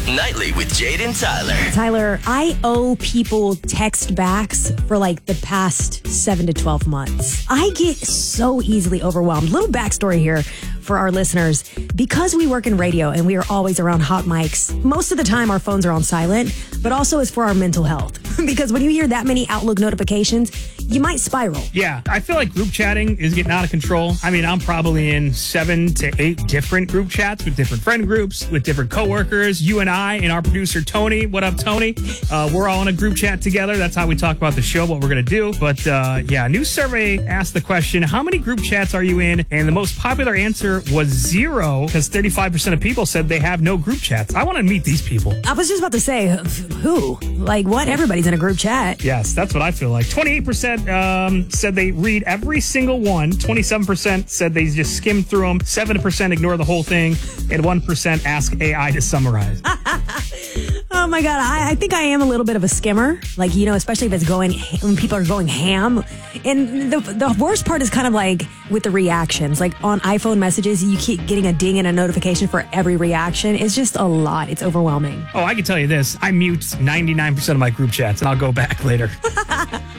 Nightly with Jade and Tyler. Tyler, I owe people text backs for like the past 7 to 12 months. I get so easily overwhelmed. Little backstory here for our listeners. Because we work in radio and we are always around hot mics, most of the time our phones are on silent, but also it's for our mental health. Because when you hear that many Outlook notifications, you might spiral. Yeah, I feel like group chatting is getting out of control. I mean, I'm probably in 7 to 8 different group chats with different friend groups, with different coworkers. You and I and our producer, Tony. What up, Tony? We're all in a group chat together. That's how we talk about the show, what we're going to do. But yeah, a new survey asked the question, how many group chats are you in? And the most popular answer was 0, because 35% of people said they have no group chats. I want to meet these people. I was just about to say, who? Like, what? Everybody's in a group chat. Yes, that's what I feel like. 28% said they read every single one. 27% said they just skim through them. 7% ignore the whole thing. And 1% ask AI to summarize. Oh my God, I think I am a little bit of a skimmer. Like, you know, especially if it's when people are going ham. And the worst part is kind of like with the reactions. Like on iPhone messages, you keep getting a ding and a notification for every reaction. It's just a lot. It's overwhelming. Oh, I can tell you this. I mute 99% of my group chats, and I'll go back later.